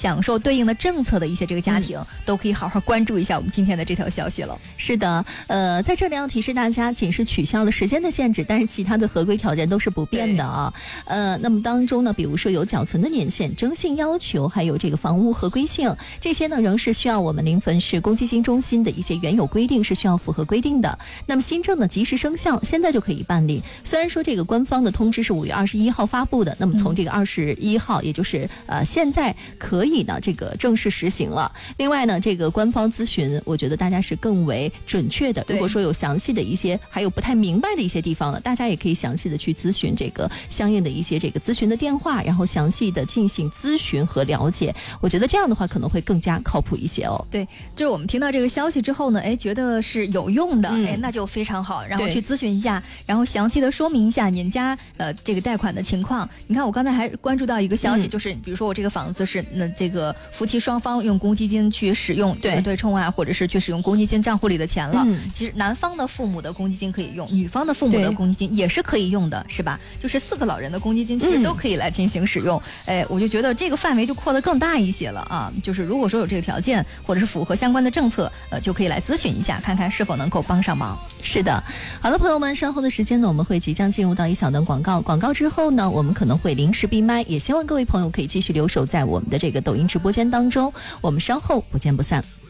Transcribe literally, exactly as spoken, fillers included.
享受对应的政策的一些这个家庭、嗯、都可以好好关注一下我们今天的这条消息了。 是的，呃，在这里要提示大家，仅是取消了时间的限制，但是其他的合规条件都是不变的啊。呃，那么当中呢，比如说有缴存的年限、征信要求，还有这个房屋合规性，这些呢仍是需要我们临汾市公积金中心的一些原有规定是需要符合规定的。那么新政呢及时生效，现在就可以办理。虽然说这个官方的通知是五月二十一号发布的，那么从这个二十一号，嗯、也就是呃现在可以呢这个正式实行了。另外呢，这个官方咨询，我觉得大家是更为准确的。如果说有详细的一些，还有不太明白的一些地方呢，大家也可以详细的去咨询这个相应的一些这个咨询的电话，然后详细的进行咨询和了解。我觉得这样的话可能会更加靠谱一些哦。 对，就是我们听到这个消息之后呢，哎，觉得是有用的，嗯、哎，那就非常好。然后去咨询一下，然后详细的说明一下您家呃这个贷款的情况。你看，我刚才还关注到一个消息，嗯、就是比如说我这个房子是那这个夫妻双方用公积金去使用，对对冲啊，或者是去使用公积金账户里的钱了。嗯、其实男方的父母的公积金可以用，女方的父母的公积金也是可以用的，是吧？就是四个老人的公积金其实都可以来进行使用。嗯、哎，我就觉得这个范围就扩得更大一些了啊。就是如果说有这个条件，或者是符合相关的政策，呃，就可以来咨询一下，看看是否能够帮上忙。 是的，好的，朋友们，稍后的时间呢，我们会即将进入到一小段广告。广告之后呢，我们可能会临时闭麦，也希望各位朋友可以继续留守在我们的这个抖音直播间当中。我们稍后不见不散。